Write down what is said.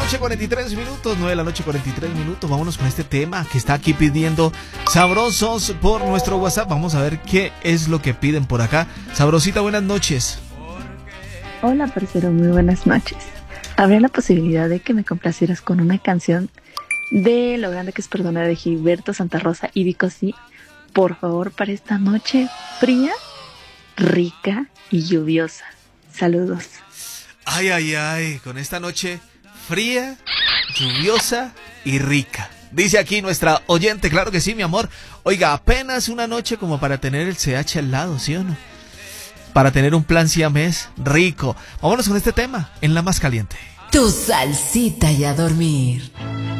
noche, 43 minutos. 9 de la noche, 43 minutos. Vámonos con este tema que está aquí pidiendo Sabrosos por nuestro WhatsApp. Vamos a ver qué es lo que piden por acá. Sabrosita, buenas noches. Hola, parcero, muy buenas noches. ¿Habría la posibilidad de que me complacieras con una canción de Lo Grande que es Perdonar de Gilberto Santa Rosa y Vico Sí? Por favor, para esta noche fría, rica y lluviosa. Saludos. Ay, ay, ay, con esta noche fría, lluviosa y rica. Dice aquí nuestra oyente, claro que sí, mi amor. Oiga, apenas una noche como para tener el CH al lado, ¿sí o no? Para tener un plan siamés rico. Vámonos con este tema en La Más Caliente. Tu salsita y a dormir.